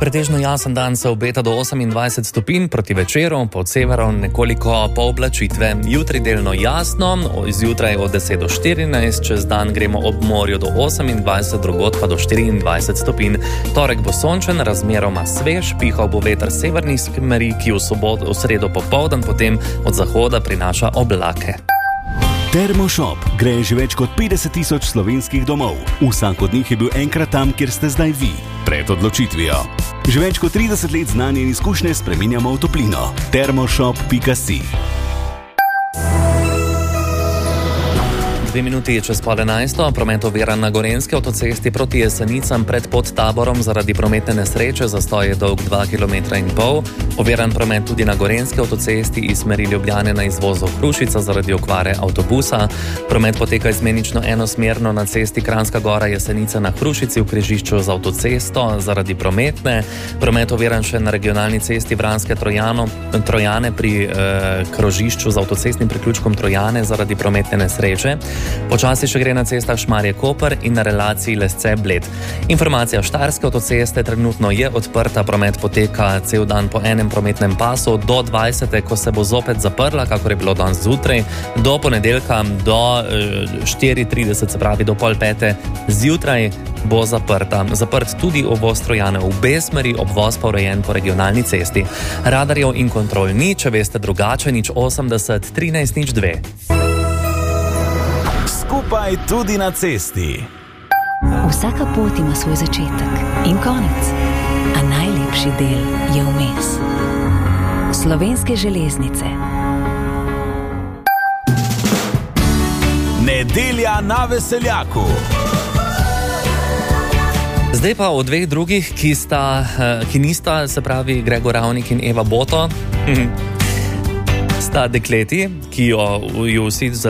Pretežno jasen dan se obeta do 28 stopinj, proti večeru, pod severom nekoliko pooblačitve. Jutri delno jasno, zjutraj od 10 do 14, čez dan gremo ob morju do 28, drugod pa do 24 stopinj. Torek bo sončen, razmeroma svež, pihal bo veter severnih smeri, ki v sredo popoldan potem od zahoda prinaša oblake. Termoshop gre že več kot 50 000 slovenskih domov. Vsak od njih je bil enkrat tam, kjer ste zdaj vi, pred odločitvijo. Že več kot 30 let znanje in izkušnje spreminjamo v toplino. Termoshop.si 2 minuti čez pol 11, promet oviran na Gorenjski avtocesti proti Jesenicam pred Podtaborom zaradi prometne nesreče, zastoj je dolg 2,5 km. Oviran promet tudi na Gorenjski avtocesti iz smeri Ljubljane na izvozu Hrušica zaradi okvare avtobusa. Promet poteka izmenično enosmerno na cesti Kranjska Gora Jesenice na Hrušici v križišču z avtocesto zaradi prometne. Promet oviran še na regionalni cesti Vranske Trojane pri krožišču z avtocestnim priključkom Trojane zaradi prometne nesreče. Počasi še gre na cestah Šmarje-Koper in na relaciji Lesce-Bled. Informacija Štajerske avtoceste: trenutno je odprta, promet poteka cel dan po enem prometnem pasu do 20, ko se bo zopet zaprla, kakor je bilo danes zjutraj, do ponedeljka do 4:30, se pravi do 4:30 zjutraj bo zaprta. Zaprt tudi uvoz Trojane v obe smeri, obvoz pa urejen po regionalni cesti. Radarjev in kontrol ni, če veste drugače, 080 13 02. Skupaj tudi na cesti. Vsaka pot ima svoj začetek in konec, a najlepši del je vmes. Slovenske železnice. Nedelja na veseljaku. Zdaj pa o dveh drugih, ki nista, se pravi Gregor Ravnik in Eva Boto. Sta dekleti, ki jo vsi